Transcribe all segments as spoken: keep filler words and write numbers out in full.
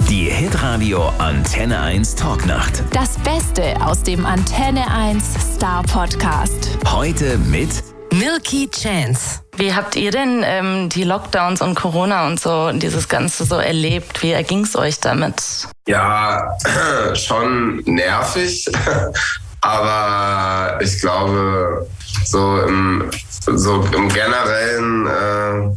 Die Hitradio Antenne eins Talknacht. Das Beste aus dem Antenne eins Star Podcast. Heute mit Milky Chance. Wie habt ihr denn ähm, die Lockdowns und Corona und so, dieses Ganze so erlebt? Wie erging es euch damit? Ja, schon nervig, aber ich glaube, so im, so im generellen äh,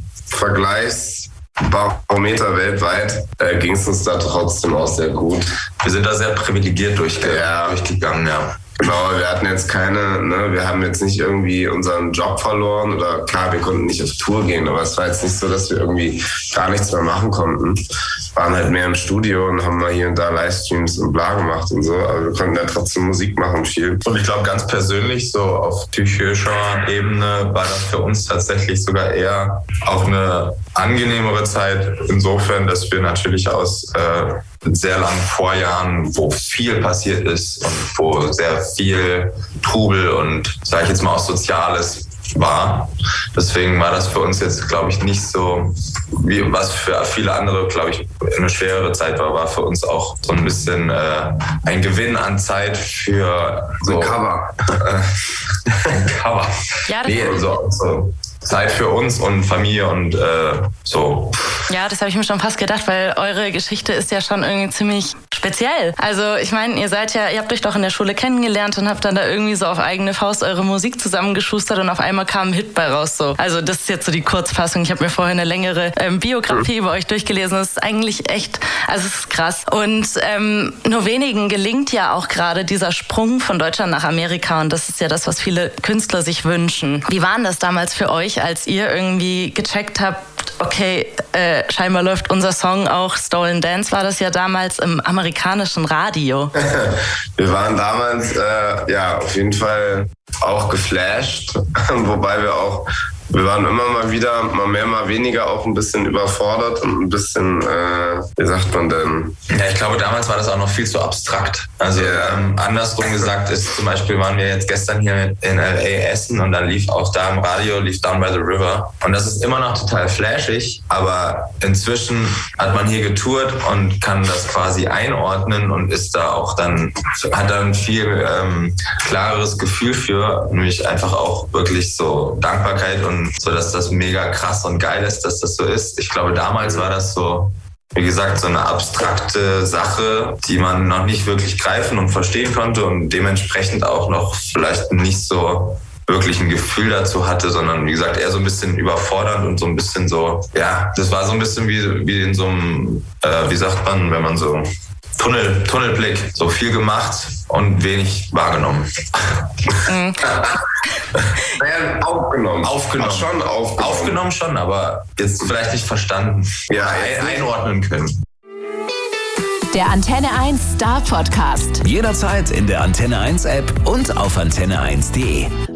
Vergleichsbarometer weltweit äh, ging es uns da trotzdem auch sehr gut. Wir sind da sehr privilegiert durchge- ja. durchgegangen, ja. Genau, wir hatten jetzt keine, ne, wir haben jetzt nicht irgendwie unseren Job verloren oder klar, wir konnten nicht auf Tour gehen, aber es war jetzt nicht so, dass wir irgendwie gar nichts mehr machen konnten. Waren halt mehr im Studio und haben mal hier und da Livestreams und bla gemacht und so, aber wir konnten ja trotzdem Musik machen viel. Und ich glaube ganz persönlich, so auf psychischer Ebene war das für uns tatsächlich sogar eher auch eine angenehmere Zeit, insofern, dass wir natürlich aus äh, sehr langen Vorjahren, wo viel passiert ist und wo sehr viel Trubel und, sage ich jetzt mal, auch Soziales war. Deswegen war das für uns jetzt, glaube ich, nicht so, wie was für viele andere, glaube ich, eine schwerere Zeit war, war für uns auch so ein bisschen äh, ein Gewinn an Zeit für so Ein Cover. ein Cover. Ja, das nee, so, so Zeit für uns und Familie und äh, so. Ja, das habe ich mir schon fast gedacht, weil eure Geschichte ist ja schon irgendwie ziemlich speziell. Also ich meine, ihr seid ja, ihr habt euch doch in der Schule kennengelernt und habt dann da irgendwie so auf eigene Faust eure Musik zusammengeschustert und auf einmal kam ein Hit bei raus. So. Also das ist jetzt so die Kurzfassung. Ich habe mir vorher eine längere ähm, Biografie über euch durchgelesen. Das ist eigentlich echt, also es ist krass. Und ähm, nur wenigen gelingt ja auch gerade dieser Sprung von Deutschland nach Amerika und das ist ja das, was viele Künstler sich wünschen. Wie war denn das damals für euch, als ihr irgendwie gecheckt habt, okay, äh, scheinbar läuft unser Song auch, Stolen Dance war das ja damals im amerikanischen Radio. Wir waren damals äh, ja auf jeden Fall auch geflasht, wobei wir auch, wir waren immer mal wieder, mal mehr, mal weniger auch ein bisschen überfordert und ein bisschen, äh, wie sagt man denn? Ja, ich glaube, damals war das auch noch viel zu abstrakt. Also Yeah. ähm, andersrum gesagt ist, zum Beispiel waren wir jetzt gestern hier in L A essen und dann lief auch da im Radio, lief Down by the River. Und das ist immer noch total flashig, aber inzwischen hat man hier getourt und kann das quasi einordnen und ist da auch dann, hat dann ein viel ähm, klareres Gefühl für, nämlich einfach auch wirklich so Dankbarkeit und so, dass das mega krass und geil ist, dass das so ist. Ich glaube, damals war das so, wie gesagt, so eine abstrakte Sache, die man noch nicht wirklich greifen und verstehen konnte und dementsprechend auch noch vielleicht nicht so wirklich ein Gefühl dazu hatte, sondern wie gesagt, eher so ein bisschen überfordernd und so ein bisschen so, ja, das war so ein bisschen wie, wie in so einem, äh, wie sagt man, wenn man so Tunnel, Tunnelblick, so viel gemacht und wenig wahrgenommen. Mhm. Naja, aufgenommen. Aufgenommen. Ach, schon aufgenommen. Aufgenommen schon, aber jetzt vielleicht nicht verstanden. Ja, ein, einordnen können. Der Antenne eins Star Podcast. jederzeit in der Antenne eins App und auf antenne eins punkt de.